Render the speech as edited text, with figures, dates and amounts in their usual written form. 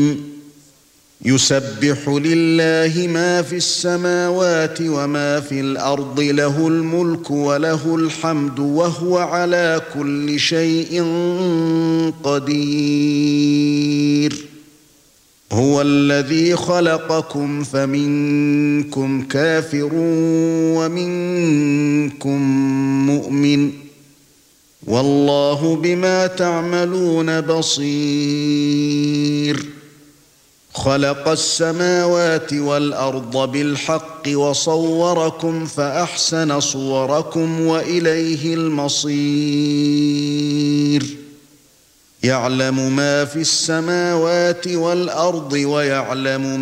الرحيم يسبح لله ما في السماوات وما في الأرض له الملك وله الحمد وهو على كل شيء قدير هو الذي خلقكم فمنكم كافر ومنكم مؤمن والله بما تعملون بصير خلق السماوات والأرض بالحق وصوركم فأحسن صوركم وإليه المصير يعلم ما في السماوات والأرض ويعلم